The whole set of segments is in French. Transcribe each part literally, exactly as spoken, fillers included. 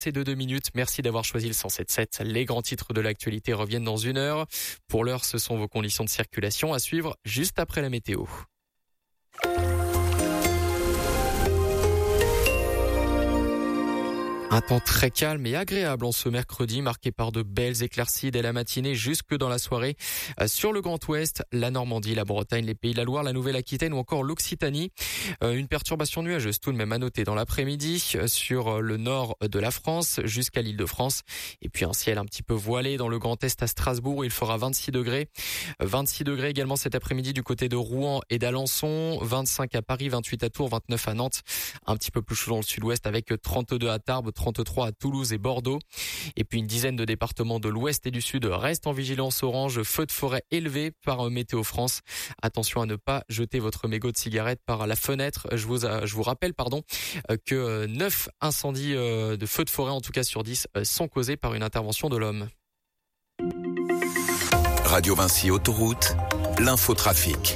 C'est de deux minutes. Merci d'avoir choisi le cent sept sept. Les grands titres de l'actualité reviennent dans une heure. Pour l'heure, ce sont vos conditions de circulation à suivre juste après la météo. Un temps très calme et agréable en ce mercredi, marqué par de belles éclaircies dès la matinée jusque dans la soirée. Sur le Grand Ouest, la Normandie, la Bretagne, les Pays de la Loire, la Nouvelle-Aquitaine ou encore l'Occitanie. Une perturbation nuageuse tout de même à noter dans l'après-midi sur le nord de la France jusqu'à l'Île-de-France. Et puis un ciel un petit peu voilé dans le Grand Est à Strasbourg où il fera vingt-six degrés. vingt-six degrés également cet après-midi du côté de Rouen et d'Alençon. vingt-cinq à Paris, vingt-huit à Tours, vingt-neuf à Nantes. Un petit peu plus chaud dans le sud-ouest avec trente-deux à Tarbes, trente-trois à Toulouse et Bordeaux. Et puis une dizaine de départements de l'ouest et du sud restent en vigilance orange, feu de forêt élevé par Météo France. Attention à ne pas jeter votre mégot de cigarette par la fenêtre. Je vous, je vous rappelle pardon, que neuf incendies de feu de forêt, en tout cas sur dix, sont causés par une intervention de l'homme. Radio Vinci Autoroute, l'infotrafic.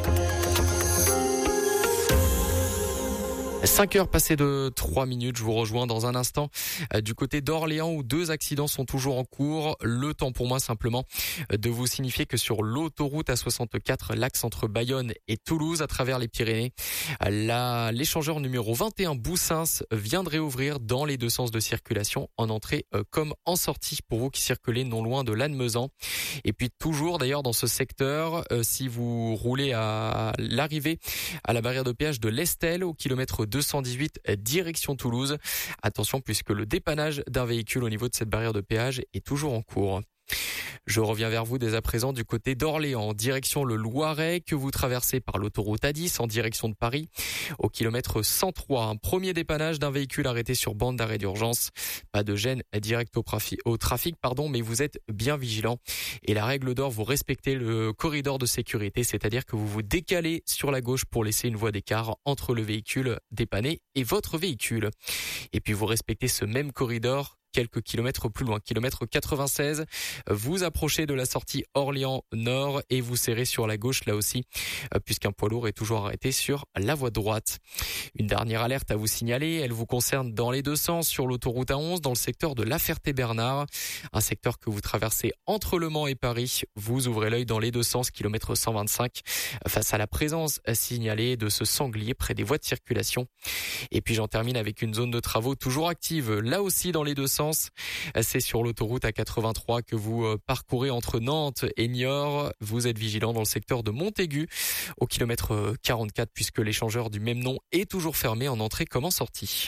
cinq heures passées de trois minutes, je vous rejoins dans un instant euh, du côté d'Orléans où deux accidents sont toujours en cours. Le temps pour moi simplement euh, de vous signifier que sur l'autoroute A soixante-quatre, l'axe entre Bayonne et Toulouse à travers les Pyrénées, euh, la, l'échangeur numéro vingt et un Boussins vient de réouvrir dans les deux sens de circulation en entrée euh, comme en sortie pour vous qui circulez non loin de Lannemezan. Et puis toujours d'ailleurs dans ce secteur, euh, si vous roulez à l'arrivée à la barrière de péage de l'Estel au kilomètre deux cent dix-huit direction Toulouse. Attention puisque le dépannage d'un véhicule au niveau de cette barrière de péage est toujours en cours. Je reviens vers vous dès à présent du côté d'Orléans, en direction le Loiret, que vous traversez par l'autoroute A dix en direction de Paris. Au kilomètre cent trois, un premier dépannage d'un véhicule arrêté sur bande d'arrêt d'urgence. Pas de gêne direct au, trafic, au trafic, pardon, mais vous êtes bien vigilant. Et la règle d'or, vous respectez le corridor de sécurité, c'est-à-dire que vous vous décalez sur la gauche pour laisser une voie d'écart entre le véhicule dépanné et votre véhicule. Et puis vous respectez ce même corridor quelques kilomètres plus loin, kilomètre quatre-vingt-seize. Vous approchez de la sortie Orléans Nord et vous serrez sur la gauche là aussi, puisqu'un poids lourd est toujours arrêté sur la voie droite. Une dernière alerte à vous signaler, elle vous concerne dans les deux sens sur l'autoroute A onze, dans le secteur de La Ferté-Bernard, un secteur que vous traversez entre Le Mans et Paris. Vous ouvrez l'œil dans les deux sens, kilomètre cent vingt-cinq, face à la présence signalée de ce sanglier près des voies de circulation. Et puis j'en termine avec une zone de travaux toujours active, là aussi dans les deux sens. C'est sur l'autoroute A quatre-vingt-trois que vous parcourez entre Nantes et Niort. Vous êtes vigilant dans le secteur de Montaigu au kilomètre quarante-quatre puisque l'échangeur du même nom est toujours fermé en entrée comme en sortie.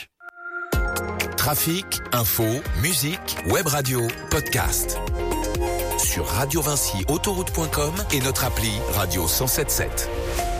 Trafic, info, musique, web radio, podcast. Sur radio vinci autoroute point com et notre appli Radio cent soixante-sept.